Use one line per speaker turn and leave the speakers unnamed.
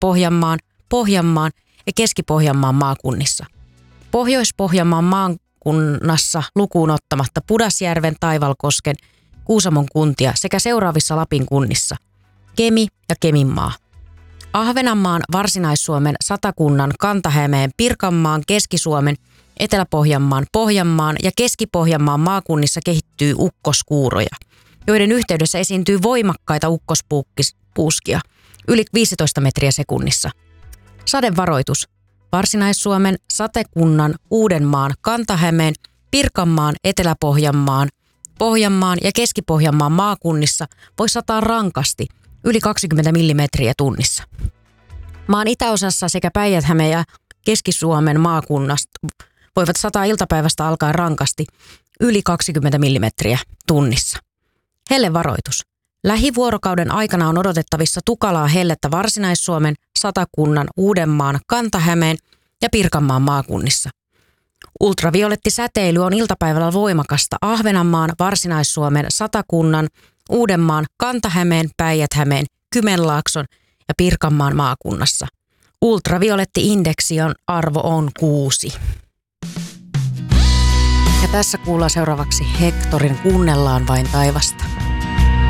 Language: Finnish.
Etelä-Pohjanmaan, Pohjanmaan ja Keski-Pohjanmaan maakunnissa. Pohjois-Pohjanmaan maakunnassa lukuun ottamatta Pudasjärven, Taivalkosken, Kuusamon kuntia sekä seuraavissa Lapin kunnissa: Kemi ja Keminmaa. Ahvenanmaan, Varsinais-Suomen, Satakunnan, Kanta-Hämeen, Pirkanmaan, Keski-Suomen, Etelä-Pohjanmaan, Pohjanmaan ja Keski-Pohjanmaan maakunnissa kehittyy ukkoskuuroja, joiden yhteydessä esiintyy voimakkaita ukkospuuskia yli 15 metriä sekunnissa. Sadevaroitus: Varsinais-Suomen, Satakunnan, Uudenmaan, Kanta-Hämeen, Pirkanmaan, Etelä-Pohjanmaan, Pohjanmaan ja Keski-Pohjanmaan maakunnissa voi sataa rankasti yli 20 millimetriä tunnissa. Maan itäosassa sekä Päijät-Hämeen ja Keski-Suomen maakunnasta voivat sataa iltapäivästä alkaen rankasti yli 20 millimetriä tunnissa. Hellevaroitus: lähivuorokauden aikana on odotettavissa tukalaa hellettä Varsinais-Suomen, Satakunnan, Uudenmaan, Kanta-Hämeen ja Pirkanmaan maakunnissa. Ultraviolettisäteily on iltapäivällä voimakasta Ahvenanmaan, Varsinais-Suomen, Satakunnan, Uudenmaan, Kanta-Hämeen, Päijät-Hämeen, Kymenlaakson ja Pirkanmaan maakunnassa. Ultravioletti-indeksin arvo on 6. Ja tässä kuullaan seuraavaksi Hectorin Kuunnellaan vain taivasta.